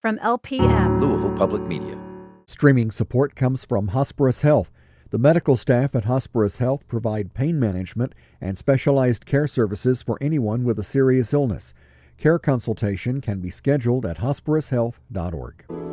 From LPM, Louisville Public Media. Streaming support comes from Hospirus Health. The medical staff at Hospirus Health provide pain management and specialized care services for anyone with a serious illness. Care consultation can be scheduled at hospirushealth.org.